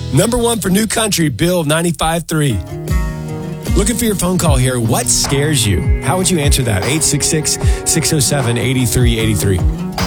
Number one for New Country, Bill 95.3. Looking for your phone call here. What scares you? How would you answer that? 866-607-8383.